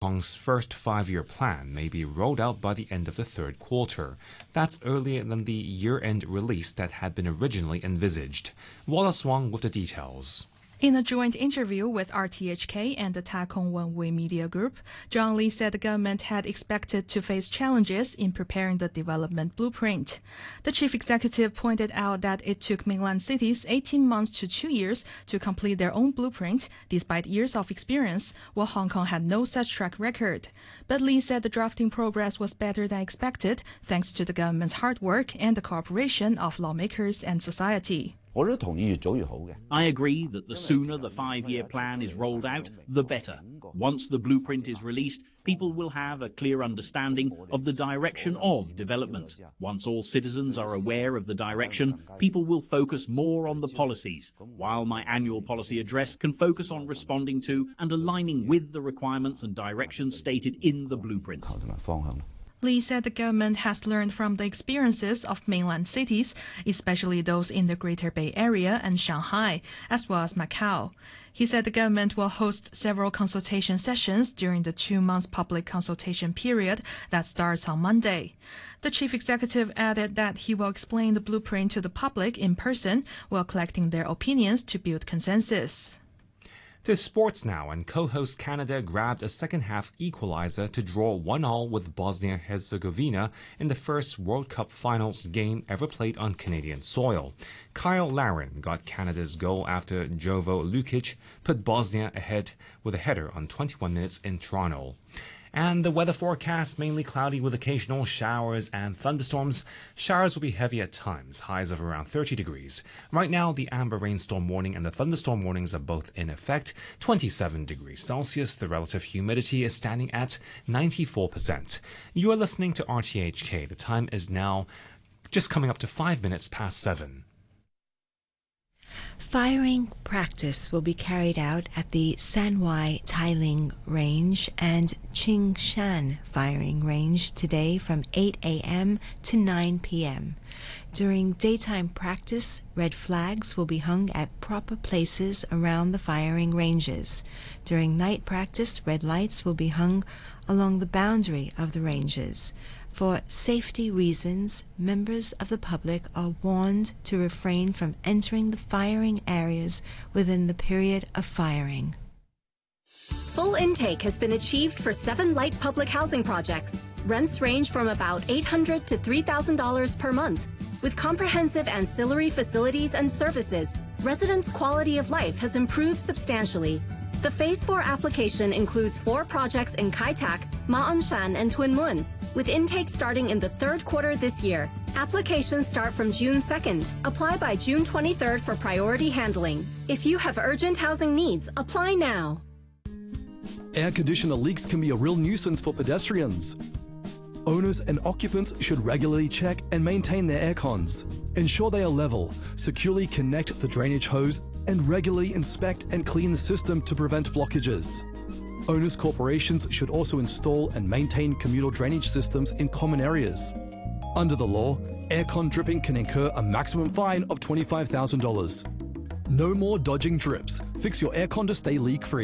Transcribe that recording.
Kong's first five-year plan may be rolled out by the end of the third quarter. That's earlier than the year-end release that had been originally envisaged. Wallace Wong with the details. In a joint interview with RTHK and the Ta Kong One-Way Media Group, Zhang Li said the government had expected to face challenges in preparing the development blueprint. The chief executive pointed out that it took mainland cities 18 months to 2 years to complete their own blueprint, despite years of experience, while Hong Kong had no such track record. But Li said the drafting progress was better than expected, thanks to the government's hard work and the cooperation of lawmakers and society. I agree that the sooner the five-year plan is rolled out, the better. Once the blueprint is released, people will have a clear understanding of the direction of development. Once all citizens are aware of the direction, people will focus more on the policies, while my annual policy address can focus on responding to and aligning with the requirements and directions stated in the blueprint. Li said the government has learned from the experiences of mainland cities, especially those in the Greater Bay Area and Shanghai, as well as Macau. He said the government will host several consultation sessions during the 2-month public consultation period that starts on Monday. The chief executive added that he will explain the blueprint to the public in person while collecting their opinions to build consensus. To sports now, and co-host Canada grabbed a second-half equalizer to draw 1-1 with Bosnia-Herzegovina in the first World Cup finals game ever played on Canadian soil. Kyle Larin got Canada's goal after Jovo Lukic put Bosnia ahead with a header on 21 minutes in Toronto. And the weather forecast, mainly cloudy with occasional showers and thunderstorms. Showers will be heavy at times, highs of around 30 degrees. Right now, the amber rainstorm warning and the thunderstorm warnings are both in effect. 27 degrees Celsius. The relative humidity is standing at 94%. You are listening to RTHK. The time is now just coming up to 5 minutes past 7. Firing practice will be carried out at the Sanwai Tailing Range and Qingshan Firing Range today from 8 a.m. to 9 p.m. During daytime practice, red flags will be hung at proper places around the firing ranges. During night practice, red lights will be hung along the boundary of the ranges. For safety reasons, members of the public are warned to refrain from entering the firing areas within the period of firing. Full intake has been achieved for 7 light public housing projects. Rents range from about $800 to $3,000 per month. With comprehensive ancillary facilities and services, residents' quality of life has improved substantially. The Phase 4 application includes 4 projects in Kai Tak, Ma On Shan, and Tuen Mun, with intake starting in the 3rd quarter this year. Applications start from June 2nd. Apply by June 23rd for priority handling. If you have urgent housing needs, apply now. Air conditioner leaks can be a real nuisance for pedestrians. Owners and occupants should regularly check and maintain their aircons. Ensure they are level, securely connect the drainage hose, and regularly inspect and clean the system to prevent blockages. Owners' corporations should also install and maintain communal drainage systems in common areas. Under the law, aircon dripping can incur a maximum fine of $25,000. No more dodging drips. Fix your aircon to stay leak-free.